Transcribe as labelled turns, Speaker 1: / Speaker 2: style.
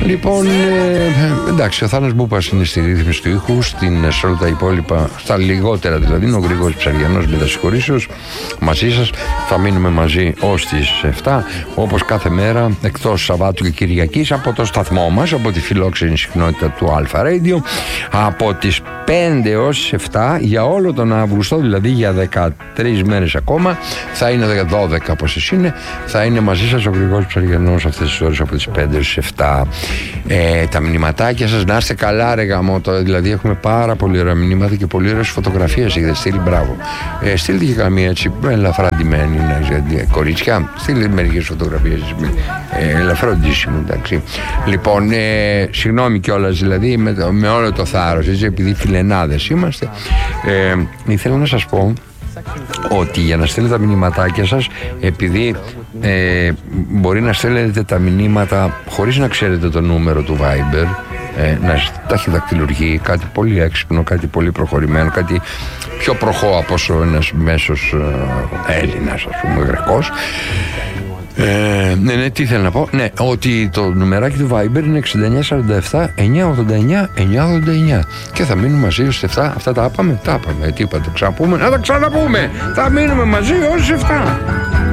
Speaker 1: Λοιπόν, εντάξει, ο Θάνος Μπούπας είναι στη ρύθμιση του ήχου, σε όλα τα υπόλοιπα, στα λιγότερα δηλαδή, είναι ο Γρηγόρης Ψαριανός μετασυγχωρήσεως. Μαζί σας θα μείνουμε μαζί ως τις 7, όπως κάθε μέρα, εκτός Σαββάτου και Κυριακής, από το σταθμό μας, από τη φιλόξενη συχνότητα του Αλφα Radio, από τις 5 έως τις 7 για όλο τον Αύγουστο, δηλαδή για 13 μέρες ακόμα, θα είναι 12 πόσες είναι, θα είναι μαζί σας ο Γρηγόρης Ψαριανός αυτές τις ώρες από τις 5 έως τις 7. Τα μηνυματάκια σας, να είστε καλά ρε γαμώτο, δηλαδή έχουμε πάρα πολύ ωραία μηνύματα και πολύ ωραίες φωτογραφίες έχετε στείλει, μπράβο. Στείλτε και καμία έτσι ελαφρά ντυμένη, κορίτσια, στείλτε μερικές φωτογραφίες ελαφρά ντύσιμο, εντάξει. Λοιπόν, συγγνώμη κιόλας δηλαδή με όλο το θάρρος, έτσι, επειδή φιλενάδες είμαστε, ήθελα να σας πω ότι για να στέλνετε τα μηνυματάκια σας, επειδή μπορεί να στέλνετε τα μηνύματα χωρίς να ξέρετε το νούμερο του Viber, να ταχυδακτηλουργεί, κάτι πολύ έξυπνο, κάτι πολύ προχωρημένο, κάτι πιο προχώ από όσο ένας μέσος Έλληνας, ας πούμε, γρεκός. Ναι, τι θέλω να πω. Ναι, ότι το νουμεράκι του Viber είναι 6947 989 989 και θα μείνουμε μαζί ως 7. Αυτά τα είπαμε, τι είπα, το ξαναπούμε, να τα ξαναπούμε. Θα μείνουμε μαζί ως 7.